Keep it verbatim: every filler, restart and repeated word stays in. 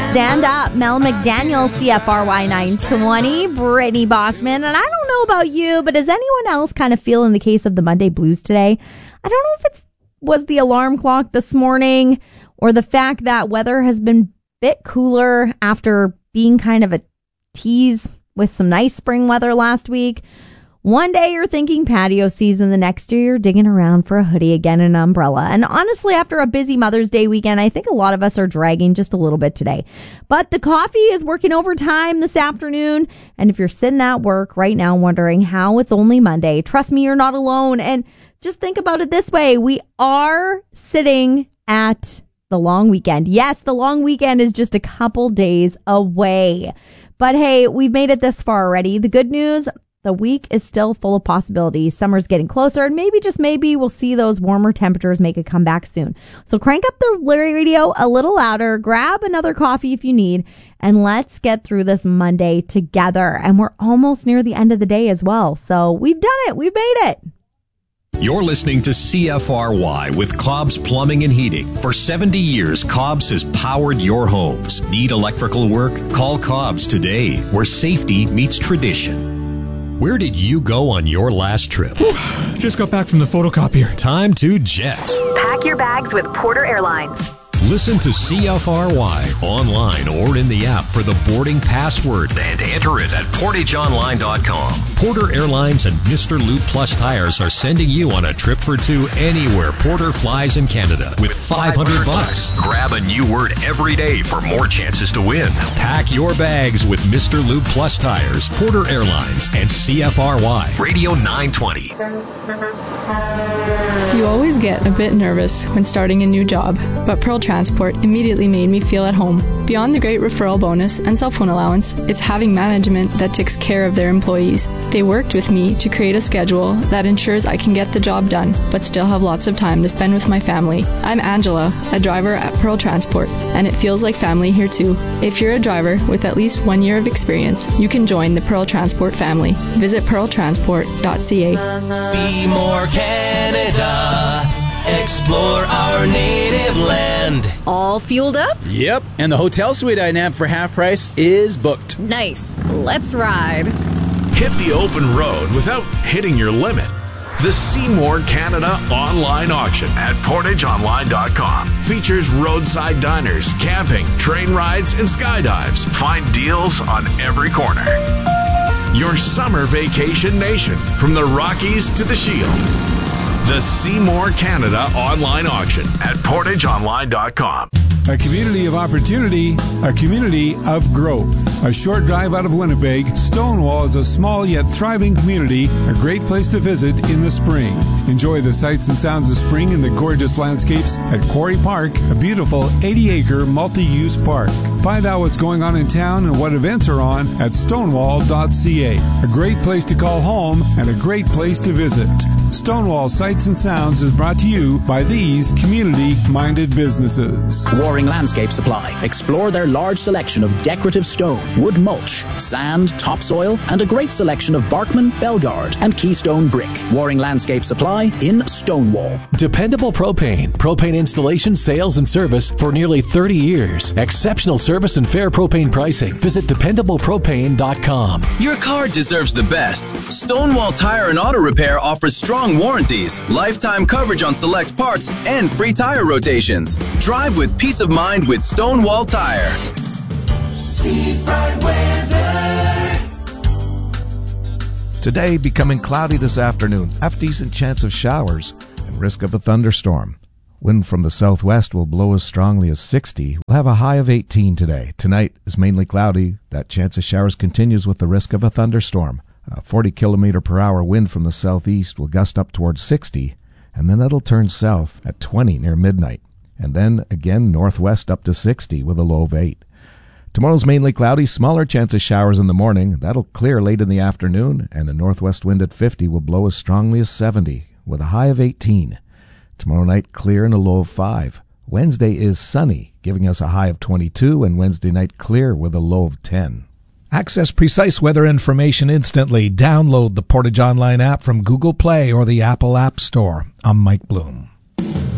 Stand Up, Mel McDaniel, C F R Y nine twenty, Brittany Boschman. And I don't know about you, but does anyone else kind of feel in the case of the Monday blues today? I don't know if it was the alarm clock this morning or the fact that weather has been a bit cooler after being kind of a tease with some nice spring weather last week. One day you're thinking patio season, the next day you're digging around for a hoodie again and an umbrella. And honestly, after a busy Mother's Day weekend, I think a lot of us are dragging just a little bit today. But the coffee is working overtime this afternoon. And if you're sitting at work right now wondering how it's only Monday, trust me, you're not alone. And just think about it this way. We are sitting at the long weekend. Yes, the long weekend is just a couple days away. But hey, we've made it this far already. The good news, the week is still full of possibilities. Summer's getting closer, and maybe, just maybe, we'll see those warmer temperatures make a comeback soon. So crank up the radio a little louder, grab another coffee if you need, and let's get through this Monday together. And we're almost near the end of the day as well. So we've done it. We've made it. You're listening to C F R Y with Cobb's Plumbing and Heating. For seventy years, Cobb's has powered your homes. Need electrical work? Call Cobb's today, where safety meets tradition. Where did you go on your last trip? Just got back from the photocopier. Time to jet. Pack your bags with Porter Airlines. Listen to C F R Y online or in the app for the boarding password and enter it at portage online dot com. Porter Airlines and Mister Lube Plus Tires are sending you on a trip for two anywhere Porter flies in Canada with five hundred bucks. Grab a new word every day for more chances to win. Pack your bags with Mister Lube Plus Tires, Porter Airlines, and C F R Y. Radio nine twenty. You always get a bit nervous when starting a new job, but Pearl Transport immediately made me feel at home. Beyond the great referral bonus and cell phone allowance, it's having management that takes care of their employees. They worked with me to create a schedule that ensures I can get the job done, but still have lots of time to spend with my family. I'm Angela, a driver at Pearl Transport, and it feels like family here too. If you're a driver with at least one year of experience, you can join the Pearl Transport family. Visit pearl transport dot c a. Seymour, Canada. Explore our native land. All fueled up? Yep, and the hotel suite I nabbed for half price is booked. Nice. Let's ride. Hit the open road without hitting your limit. The Seymour Canada online auction at portage online dot com features roadside diners, camping, train rides, and skydives. Find deals on every corner. Your summer vacation nation, from the Rockies to the Shield. The Seymour Canada online auction at portage online dot com. A community of opportunity, a community of growth. A short drive out of Winnipeg, Stonewall is a small yet thriving community, a great place to visit in the spring. Enjoy the sights and sounds of spring and the gorgeous landscapes at Quarry Park, a beautiful eighty-acre multi-use park. Find out what's going on in town and what events are on at stonewall dot c a. A great place to call home and a great place to visit. Stonewall Sights and Sounds is brought to you by these community-minded businesses. Waring Landscape Supply. Explore their large selection of decorative stone, wood mulch, sand, topsoil, and a great selection of Barkman, Belgard, and Keystone brick. Waring Landscape Supply in Stonewall. Dependable Propane. Propane installation, sales, and service for nearly thirty years. Exceptional service and fair propane pricing. Visit dependable propane dot com. Your car deserves the best. Stonewall Tire and Auto Repair offers strong warranties, lifetime coverage on select parts, and free tire rotations. Drive with peace of mind with Stonewall Tire. See bright weather. Today becoming cloudy this afternoon. Half decent chance of showers and risk of a thunderstorm. Wind from the southwest will blow as strongly as sixty. We'll have a high of eighteen today. Tonight is mainly cloudy. That chance of showers continues with the risk of a thunderstorm. A forty kilometer per hour wind from the southeast will gust up towards sixty, and then that'll turn south at twenty near midnight. And then again northwest up to sixty with a low of eight. Tomorrow's mainly cloudy, smaller chance of showers in the morning. That'll clear late in the afternoon, and a northwest wind at fifty will blow as strongly as seventy with a high of eighteen. Tomorrow night clear and a low of five. Wednesday is sunny, giving us a high of twenty-two, and Wednesday night clear with a low of ten. Access precise weather information instantly. Download the Portage Online app from Google Play or the Apple App Store. I'm Mike Bloom.